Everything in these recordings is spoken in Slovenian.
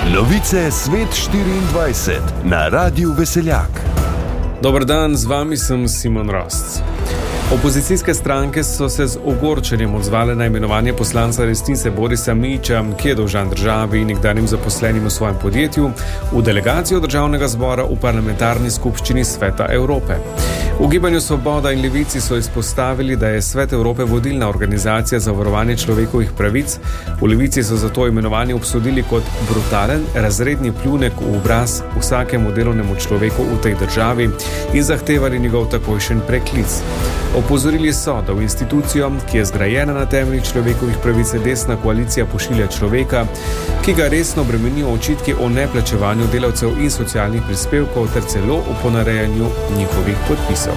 Novice Svet 24 na Radiu Veseljak. Dober dan, z vami sem Simon Rost. Opozicijske stranke so se z ogorčenjem odzvale na imenovanje poslanca Resnice Borisa Mijića, ki je dolžan državi in nekdanjim zaposlenim v svojem podjetju, v delegacijo Državnega zbora v parlamentarni skupščini Sveta Evrope. V Gibanju Svoboda in Levici so izpostavili, da je Svet Evrope vodilna organizacija za varovanje človekovih pravic. V Levici so zato imenovanje obsodili kot brutalen, razredni pljunek v obraz vsakemu delovnemu človeku v tej državi in zahtevali njegov takojšen preklic. Opozorili so, da v institucijo, ki je zgrajena na temeljih človekovih pravic, desna koalicija pošilja človeka, ki ga resno bremenijo očitki o neplačevanju delavcev in socialnih prispevkov ter celo o ponarejanju njihovih podpisov.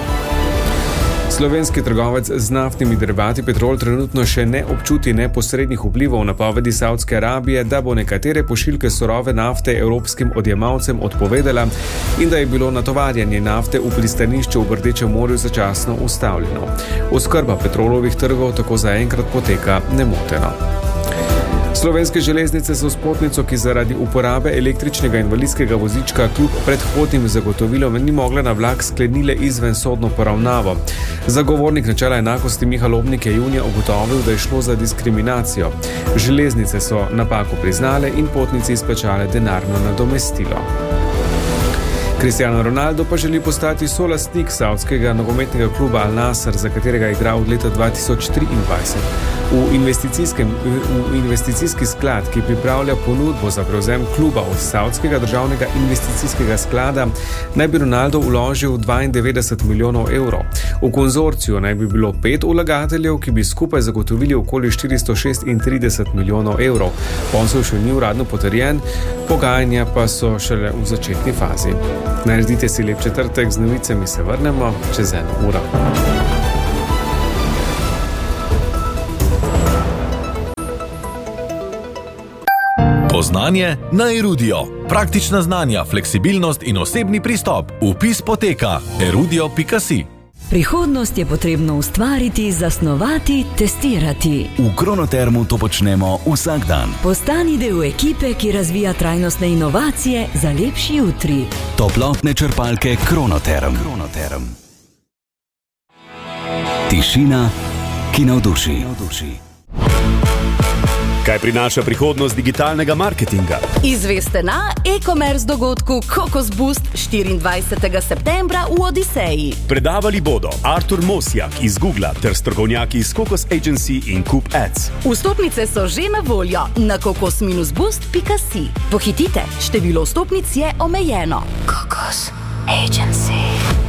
Slovenski trgovec z naftnimi derivati Petrol trenutno še ne občuti neposrednih vplivov napovedi Savdske Arabije, da bo nekatere pošiljke surove nafte evropskim odjemalcem odpovedala in da je bilo natovarjanje nafte v pristanišču v Rdečem morju začasno ustavljeno. Oskrba Petrolovih trgov tako zaenkrat poteka nemoteno. Slovenske železnice so s potnico, ki zaradi uporabe električnega invalidskega vozička kljub predhodnim zagotovilom ni mogla na vlak, sklenile izvensodno poravnavo. Zagovornik načela enakosti Miha Lobnik je junija ugotovil, da je šlo za diskriminacijo. Železnice so napako priznale in potnici izplačale denarno nadomestilo. Cristiano Ronaldo pa želi postati solastnik savdskega nogometnega kluba Al Nassr, za katerega je igral od leta 2023. V investicijski sklad, ki pripravlja ponudbo za prevzem kluba od Savdskega državnega investicijskega sklada, naj bi Ronaldo vložil 92 milijonov evrov. V konzorciju naj bi bilo 5 vlagateljev, ki bi skupaj zagotovili okoli 436 milijonov evrov. Posel še ni uradno potrjen, pogajanja pa so šele v začetni fazi. Naredite si lep četrtek, z novicami se vrnemo čez 1 uro. Poznanje na Erudio. Praktična znanja, fleksibilnost in osebni pristop. Vpis poteka erudio.si. Prihodnost je potrebno ustvariti, zasnovati, testirati. V Kronotermu to počnemo vsak dan. Postani del ekipe, ki razvija trajnostne inovacije za lepši jutri. Toplotne črpalke Kronoterm. Tišina, ki navduši. Kaj prinaša prihodnost digitalnega marketinga? Izveste na e-commerce dogodku Kokos Boost 24. septembra v Odiseji. Predavali bodo Artur Mosjak iz Googla ter strokovnjaki iz Kokos Agency in Coop Ads. Vstopnice so že na voljo na kokos-boost.si. Pohitite, število vstopnic je omejeno. Kokos Agency.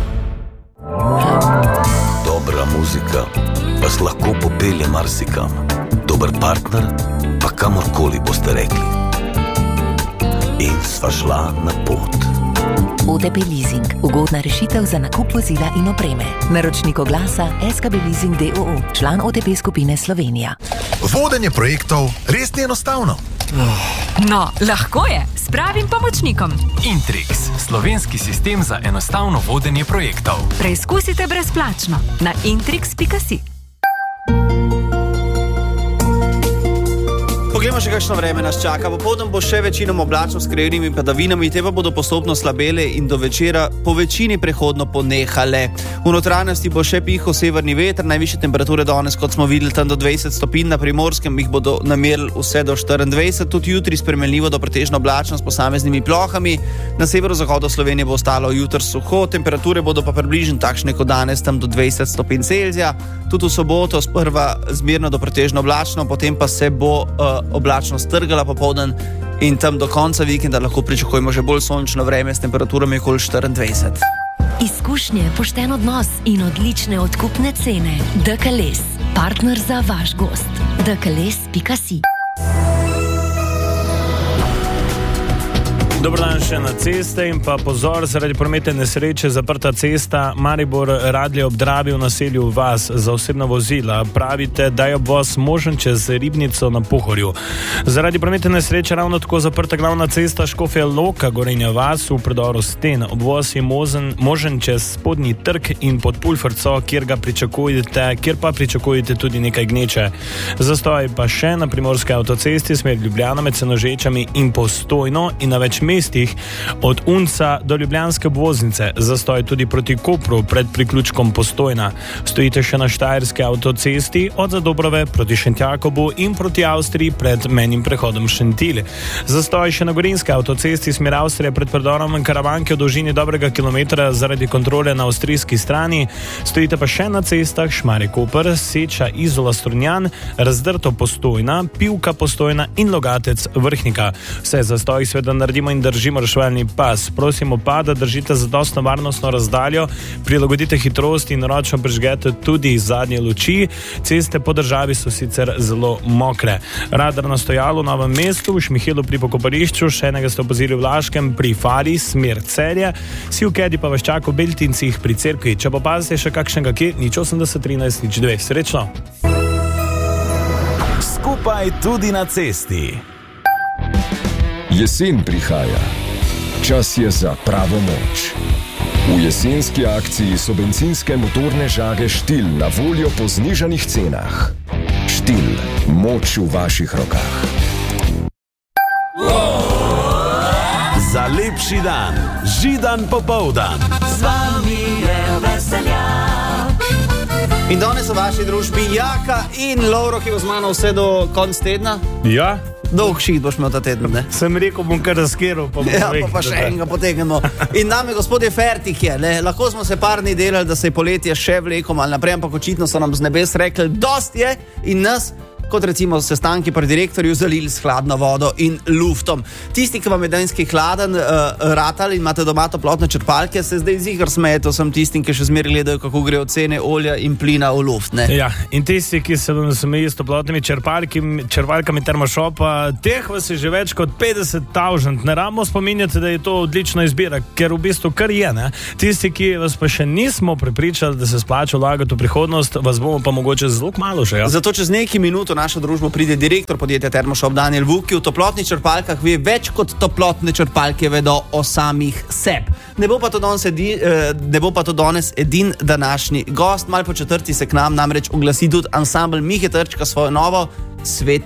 Dobra muzika vas lahko popelje marsikam. Dober partner pa kamorkoli boste rekli. In sva šla na pot. OTP Leasing. Ugodna rešitev za nakup vozila in opreme. Naročnik oglasa SKB Leasing d.o.o. Član OTP skupine Slovenija. Vodenje projektov res ni enostavno. No, lahko je, s pravim pomočnikom. Intrix, slovenski sistem za enostavno vodenje projektov. Preizkusite brezplačno na intrix.si. Poglejmo še kakšno vreme nas čaka. Popoldan bo še večinoma oblačno s krajevnimi padavinami, te pa bodo postopno slabele in do večera po večini prehodno ponehale. V notranjosti bo še pihal severni veter, najvišje temperature danes, kot smo videli, tam do 20 stopinj, na Primorskem jih bodo namerili vse do 24, tudi jutri spremenljivo do pretežno oblačno s posameznimi plohami. Na severozahodu Slovenije bo ostalo jutri suho, temperature bodo pa približno takšne kot danes, tam do 20 stopinj Celzija. Tudi v soboto sprva zmerno do pretežno oblačno, potem pa se bo oblačno strgala popoldan in tam do konca vikenda lahko pričakujemo že bolj sončno vreme s temperaturami okoli 24. Izkušnje, pošten odnos in odlične odkupne cene. DKLS. Partner za vaš gost. DKLS.si. Dober dan še na ceste in pa pozor, zaradi prometne nesreče zaprta cesta Maribor-Radlje ob Dravi v naselju Vas za osebna vozila. Pravite, da je obvoz možen čez Ribnico na Pohorju. Zaradi prometne nesreče ravno tako zaprta glavna cesta Škofja Loka Gorenja Vas v predoru Sten. Obvoz je možen čez Spodnji trg in pod Pulferco, kjer pa pričakujete tudi nekaj gneče. Zastoj pa še na primorske avtocesti smer Ljubljana med Senožečami in Postojno in na več mestih od Unca do ljubljanske obvoznice. Zastoj tudi proti Kopru pred priključkom Postojna. Stojite še na štajerske avtocesti od Zadobrove proti Šentjakobu in proti Avstriji pred mejnim prehodom Šentilj. Zastoj še na gorenjske avtocesti smer Avstrije pred predorom Karavanke v dolžini dobrega kilometra zaradi kontrole na avstrijski strani. Stojite pa še na cestah Šmarje-Koper, Seča, Izola, Strunjan, Razdrto Postojna, Pivka Postojna in Logatec Vrhnika. Vse zastoj seveda naredimo in držimo reševalni pas. Prosimo pa, da držite zadostno varnostno razdaljo, prilagodite hitrost in ročno prižgete tudi zadnje luči. Ceste po državi so sicer zelo mokre. Radar na stojalu v Novem mestu, v Šmihelu pri pokopališču, še enega ste opazili v Laškem pri Fari, smer Celje, si v Kedi pa vas čaka v Beltincih pri Cerkvi. Če pa opazite še kakšnega kje, 080 13 02. Srečno! Skupaj tudi na cesti. Jesen prihaja. Čas je za pravo moč. V jesenski akciji so bencinske motorne žage Štil na voljo po znižanih cenah. Štil. Moč v vaših rokah. Za lepši dan. Židan popoldan. Z vami je veseljak. In danes v vaši družbi Jaka in Lovro, ki bo z mano vse do konc tedna. Ja. Dolg šit boš imel ta teden, ne? Sem rekel, bom kar razkiral, pa bom rekel. Pa še enega potegnemo. In name, gospodje, fertik je, ne? Lahko smo se par dni delali, da se je poletje še vlekom ali naprej, ampak očitno so nam z nebes rekli, dost je in nas, kot recimo sestanki pri direktorju, zalili s hladno vodo in luftom. Tisti, ki vam je danski hladen ratal in imate doma toplotne črpalke, se zdaj ziher smejete vsem tistim, ki še zmeraj gledajo, kako grejo cene olja in plina v luft, ne? Ja, in tisti, ki se vam smeji s toplotnimi črpalkami Termoshopa, teh vas je že več kot 50,000. Ne rabimo spominjati, da je to odlična izbira, ker v bistvu kar je, ne? Tisti, ki vas pa še nismo prepričali, da se splača vlagati v prihodnost, vas bomo pa mogoče zelo kmalu še, ja? Zato čez nekaj minut v našo družbo pride direktor podjetja Termoshop Daniel Vuk, ki v toplotnih črpalkah ve več kot toplotne črpalke vedo o samih sebi. Ne bo pa to danes edin današnji gost. Mal po četrti se k nam namreč oglasi tudi ansambel Mihe Trčka svojo novo Svet